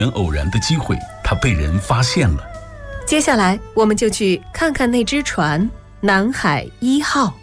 偶然的机会，它被人发现了。 接下来我们就去看看那只船南海1号。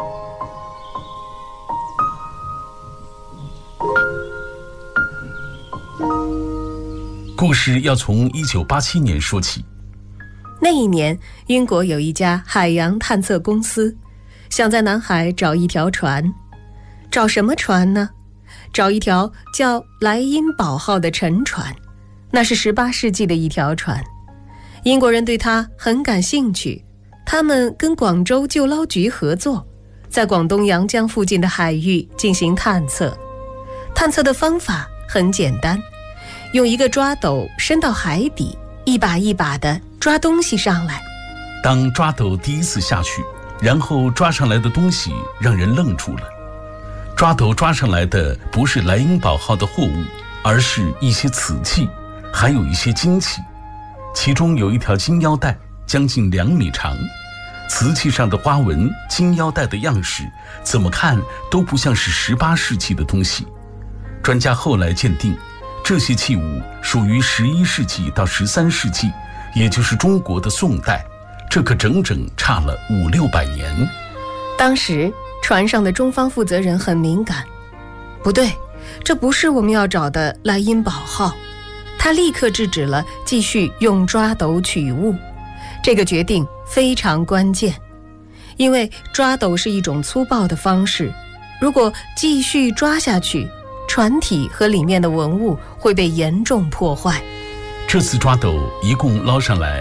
故事要从1987年说起。 那一年，英国有一家海洋探测公司，想在南海找一条船。找什么船呢？找一条叫莱茵堡号的沉船，那是18世纪的一条船。英国人对它很感兴趣，他们跟广州救捞局合作，在广东阳江附近的海域进行探测。探测的方法很简单，用一个抓斗伸到海底，一把一把地抓东西上来。 当抓斗第一次下去，然后抓上来的东西让人愣住了。抓斗抓上来的不是莱茵堡号的货物，而是一些瓷器，还有一些金器。其中有一条金腰带，将近2米长，瓷器上的花纹、金腰带的样式，怎么看都不像是18世纪的东西。专家后来鉴定，这些器物属于11世纪到13世纪，也就是中国的宋代，这可整整差了500-600年。 当时船上的中方负责人很敏感，不对，这不是我们要找的莱茵堡号。他立刻制止了继续用抓斗取物。这个决定非常关键，因为抓斗是一种粗暴的方式，如果继续抓下去，船体和里面的文物会被严重破坏。 这次抓斗一共捞上来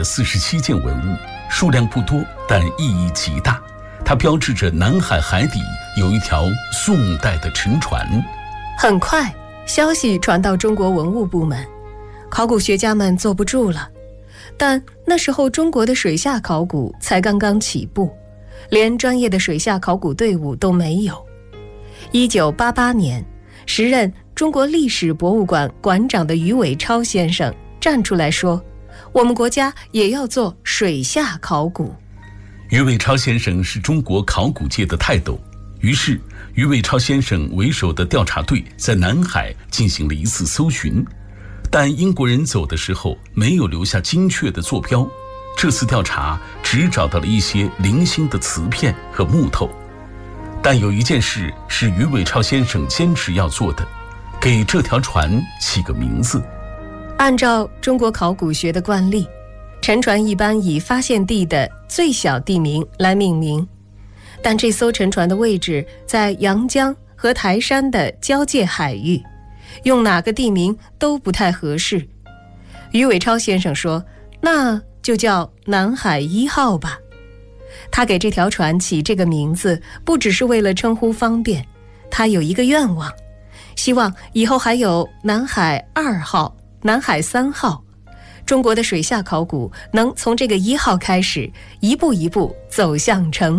247件文物，数量不多，但意义极大。它标志着南海海底有一条宋代的沉船。 很快，消息传到中国文物部门，考古学家们坐不住了。但那时候中国的水下考古才刚刚起步，连专业的水下考古队伍都没有。1988年，时任中国历史博物馆馆长的余伟超先生站出来说，我们国家也要做水下考古。 余伟超先生是中国考古界的泰斗，于是余伟超先生为首的调查队在南海进行了一次搜寻，但英国人走的时候没有留下精确的坐标，这次调查只找到了一些零星的瓷片和木头。但有一件事是余伟超先生坚持要做的，给这条船起个名字。 按照中国考古学的惯例，沉船一般以发现地的最小地名来命名，但这艘沉船的位置在阳江和台山的交界海域，用哪个地名都不太合适。余伟超先生说，那就叫南海1号吧。他给这条船起这个名字，不只是为了称呼方便，他有一个愿望，希望以后还有南海2号、南海3号。中国的水下考古能从这个1号开始，一步一步走向成